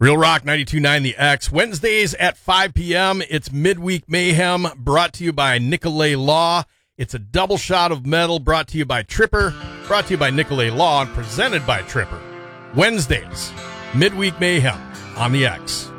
Real Rock 92.9 The X. Wednesdays at 5 p.m. It's Midweek Mayhem, brought to you by Nicolay Law. It's a double shot of metal, brought to you by Tripper, brought to you by Nicolay Law, and presented by Tripper. Wednesdays, Midweek Mayhem on The X.